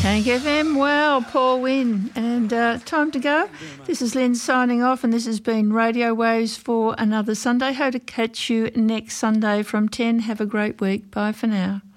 Tank FM, well, Paul Wynn, and time to go. This is Lynn signing off, and this has been Radio Waves for another Sunday. Hope to catch you next Sunday from 10. Have a great week. Bye for now.